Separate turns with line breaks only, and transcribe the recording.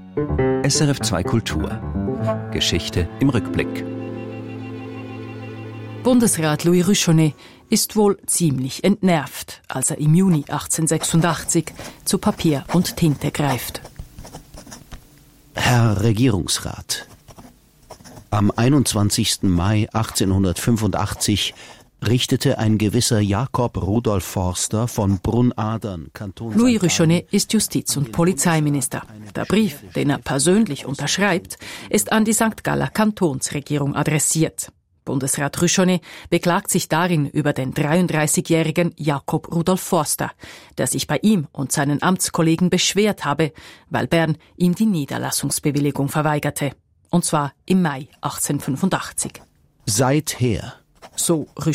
SRF 2 Kultur. Geschichte im Rückblick.
Bundesrat Louis Ruchonnet ist wohl ziemlich entnervt, als er im Juni 1886 zu Papier und Tinte greift.
Herr Regierungsrat, am 21. Mai 1885 richtete ein gewisser Jakob Rudolf Forster von Brunadern, Kanton
Louis Ruchonnet ist Justiz- und Polizeiminister. Der Brief, den er persönlich unterschreibt, ist an die St. Galler Kantonsregierung adressiert. Bundesrat Ruchonnet beklagt sich darin über den 33-jährigen Jakob Rudolf Forster, der sich bei ihm und seinen Amtskollegen beschwert habe, weil Bern ihm die Niederlassungsbewilligung verweigerte. Und zwar im Mai 1885.
Seither,
So